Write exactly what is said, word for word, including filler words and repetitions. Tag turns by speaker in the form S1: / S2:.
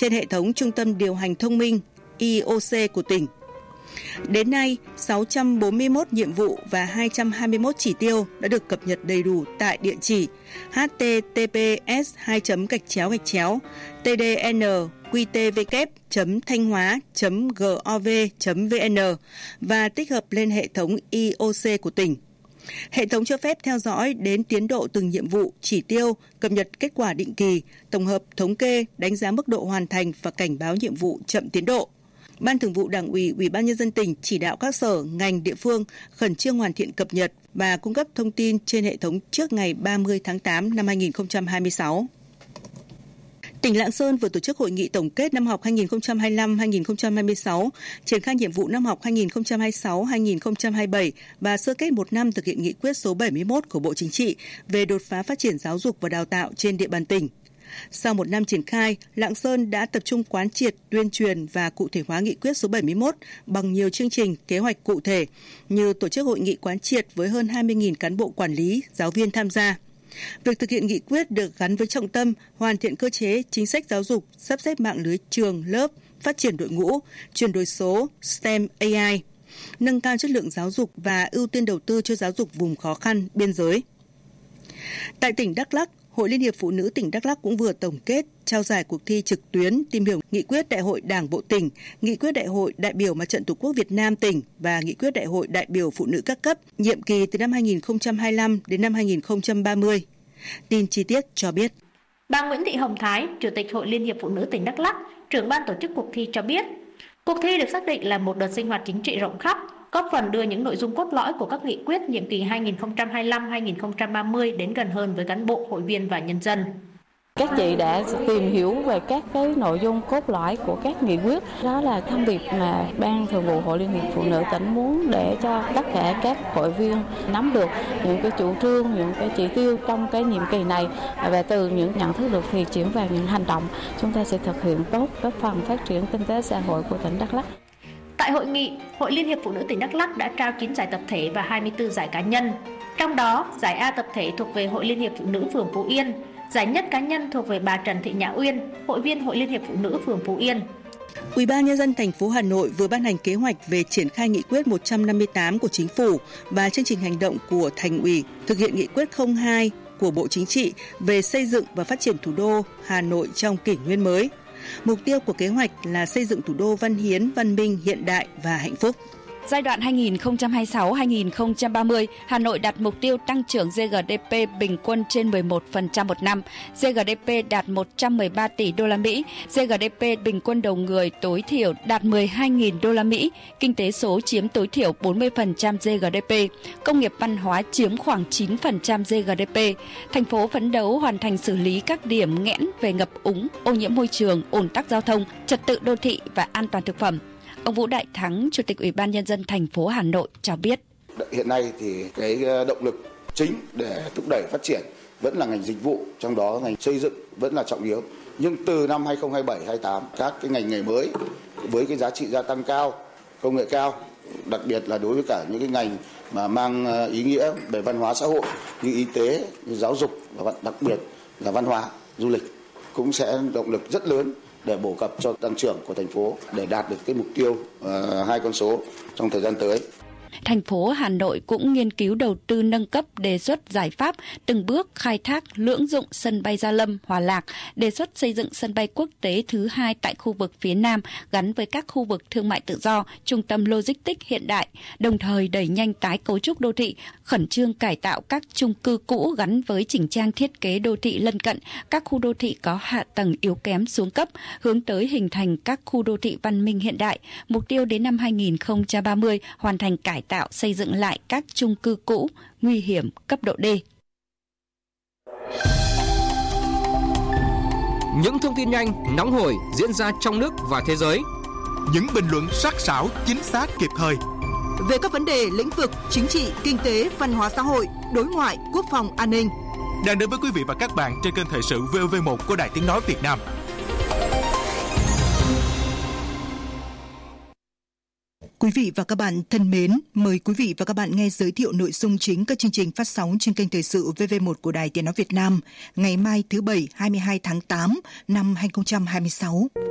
S1: trên hệ thống Trung tâm Điều hành Thông minh I O C của tỉnh. Đến nay, sáu trăm bốn mươi mốt nhiệm vụ và hai trăm hai mươi mốt chỉ tiêu đã được cập nhật đầy đủ tại địa chỉ h t t p s hai gạch chéo gạch chéo t d n q t w chấm thanh hóa chấm gov chấm v n và tích hợp lên hệ thống I O C của tỉnh. Hệ thống cho phép theo dõi đến tiến độ từng nhiệm vụ, chỉ tiêu, cập nhật kết quả định kỳ, tổng hợp thống kê, đánh giá mức độ hoàn thành và cảnh báo nhiệm vụ chậm tiến độ. Ban Thường vụ Đảng ủy, Ủy ban Nhân dân tỉnh chỉ đạo các sở, ngành, địa phương khẩn trương hoàn thiện cập nhật và cung cấp thông tin trên hệ thống trước ngày ba mươi tháng tám năm hai nghìn không trăm hai mươi sáu. Tỉnh Lạng Sơn vừa tổ chức hội nghị tổng kết năm học hai nghìn không trăm hai mươi lăm hai nghìn không trăm hai mươi sáu, triển khai nhiệm vụ năm học hai nghìn không trăm hai mươi sáu hai nghìn không trăm hai mươi bảy và sơ kết một năm thực hiện nghị quyết số bảy mươi mốt của Bộ Chính trị về đột phá phát triển giáo dục và đào tạo trên địa bàn tỉnh. Sau một năm triển khai, Lạng Sơn đã tập trung quán triệt, tuyên truyền và cụ thể hóa nghị quyết số bảy mươi mốt bằng nhiều chương trình, kế hoạch cụ thể như tổ chức hội nghị quán triệt với hơn hai mươi nghìn cán bộ quản lý, giáo viên tham gia. Việc thực hiện nghị quyết được gắn với trọng tâm hoàn thiện cơ chế, chính sách giáo dục, sắp xếp mạng lưới trường, lớp, phát triển đội ngũ, chuyển đổi số, S T E M A I, nâng cao chất lượng giáo dục và ưu tiên đầu tư cho giáo dục vùng khó khăn, biên giới. Tại tỉnh Đắk Lắk, Hội Liên hiệp Phụ nữ tỉnh Đắk Lắk cũng vừa tổng kết trao giải cuộc thi trực tuyến tìm hiểu nghị quyết Đại hội Đảng bộ tỉnh, nghị quyết Đại hội đại biểu Mặt trận Tổ quốc Việt Nam tỉnh và nghị quyết Đại hội đại biểu phụ nữ các cấp nhiệm kỳ từ năm hai nghìn không trăm hai mươi lăm đến năm hai nghìn không trăm ba mươi. Tin chi tiết cho biết.
S2: Bà Nguyễn Thị Hồng Thái, Chủ tịch Hội Liên hiệp Phụ nữ tỉnh Đắk Lắk, trưởng ban tổ chức cuộc thi cho biết, cuộc thi được xác định là một đợt sinh hoạt chính trị rộng khắp, góp phần đưa những nội dung cốt lõi của các nghị quyết nhiệm kỳ hai nghìn không trăm hai mươi lăm đến hai nghìn không trăm ba mươi đến gần hơn với cán bộ, hội viên và nhân dân.
S3: Các chị đã tìm hiểu về các cái nội dung cốt lõi của các nghị quyết. Đó là thông điệp mà Ban Thường vụ Hội Liên hiệp Phụ nữ tỉnh muốn để cho tất cả các hội viên nắm được những cái chủ trương, những cái chỉ tiêu trong cái nhiệm kỳ này, và từ những nhận thức được thì chuyển vào những hành động. Chúng ta sẽ thực hiện tốt các phần phát triển kinh tế xã hội của tỉnh Đắk Lắk.
S2: Tại hội nghị, Hội Liên hiệp Phụ nữ tỉnh Đắk Lắk đã trao chín giải tập thể và hai mươi tư giải cá nhân. Trong đó, giải A tập thể thuộc về Hội Liên hiệp Phụ nữ phường Phú Yên, giải nhất cá nhân thuộc về bà Trần Thị Nhã Uyên, hội viên Hội Liên hiệp Phụ nữ phường Phú Yên.
S1: Ủy ban Nhân dân thành phố Hà Nội vừa ban hành kế hoạch về triển khai nghị quyết một trăm năm mươi tám của Chính phủ và chương trình hành động của Thành ủy thực hiện nghị quyết không hai của Bộ Chính trị về xây dựng và phát triển thủ đô Hà Nội trong kỷ nguyên mới. Mục tiêu của kế hoạch là xây dựng thủ đô văn hiến, văn minh, hiện đại và hạnh phúc.
S4: Giai đoạn hai nghìn không trăm hai mươi sáu đến hai nghìn không trăm ba mươi, Hà Nội đặt mục tiêu tăng trưởng giê đê pê bình quân trên mười một phần trăm một năm, giê đê pê đạt một trăm mười ba tỷ đô la Mỹ, giê đê pê bình quân đầu người tối thiểu đạt mười hai nghìn đô la Mỹ, kinh tế số chiếm tối thiểu bốn mươi phần trăm giê đê pê, công nghiệp văn hóa chiếm khoảng chín phần trăm giê đê pê. Thành phố phấn đấu hoàn thành xử lý các điểm nghẽn về ngập úng, ô nhiễm môi trường, ùn tắc giao thông, trật tự đô thị và an toàn thực phẩm. Ông Vũ Đại Thắng, Chủ tịch Ủy ban Nhân dân thành phố Hà Nội cho biết.
S5: Hiện nay thì cái động lực chính để thúc đẩy phát triển vẫn là ngành dịch vụ, trong đó ngành xây dựng vẫn là trọng yếu. Nhưng từ năm hai nghìn không trăm hai mươi bảy hai nghìn không trăm hai mươi tám, các cái ngành nghề mới với cái giá trị gia tăng cao, công nghệ cao, đặc biệt là đối với cả những cái ngành mà mang ý nghĩa về văn hóa xã hội như y tế, như giáo dục và đặc biệt là văn hóa, du lịch cũng sẽ động lực rất lớn để bổ cập cho tăng trưởng của thành phố để đạt được cái mục tiêu uh, hai con số trong thời gian tới.
S4: Thành phố Hà Nội cũng nghiên cứu đầu tư nâng cấp, đề xuất giải pháp từng bước khai thác lưỡng dụng sân bay Gia Lâm, Hòa Lạc, đề xuất xây dựng sân bay quốc tế thứ hai tại khu vực phía Nam gắn với các khu vực thương mại tự do, trung tâm logistics hiện đại, đồng thời đẩy nhanh tái cấu trúc đô thị, khẩn trương cải tạo các chung cư cũ gắn với chỉnh trang thiết kế đô thị lân cận, các khu đô thị có hạ tầng yếu kém xuống cấp, hướng tới hình thành các khu đô thị văn minh hiện đại. Mục tiêu đến năm hai nghìn không trăm ba mươi hoàn thành cải tạo xây dựng lại các chung cư cũ nguy hiểm cấp độ D.
S6: Những thông tin nhanh, nóng hổi diễn ra trong nước và thế giới.
S7: Những bình luận sắc sảo, chính xác, kịp thời.
S8: Về các vấn đề lĩnh vực chính trị, kinh tế, văn hóa xã hội, đối ngoại, quốc phòng, an ninh.
S7: Đang đến với quý vị và các bạn trên kênh Thời sự vê o vê một của Đài Tiếng nói Việt Nam.
S8: Quý vị và các bạn thân mến, mời quý vị và các bạn nghe giới thiệu nội dung chính các chương trình phát sóng trên kênh Thời sự vê vê một của Đài Tiếng nói Việt Nam ngày mai thứ Bảy hai mươi hai tháng tám năm hai nghìn không trăm hai mươi sáu.